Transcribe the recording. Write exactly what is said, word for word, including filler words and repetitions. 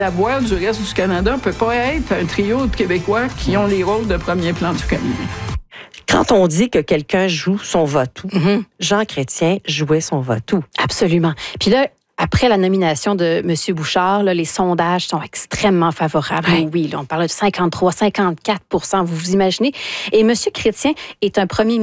La voix du reste du Canada ne peut pas être un trio de Québécois qui ont les rôles de premier plan du Canada. Quand on dit que quelqu'un joue son va-tout, Mm-hmm. Jean Chrétien jouait son va-tout. Absolument. Puis là, après la nomination de M. Bouchard, là, les sondages sont extrêmement favorables. Ouais. Oui, là, on parle de cinquante-trois, cinquante-quatre pour cent, vous vous imaginez. Et M. Chrétien est un premier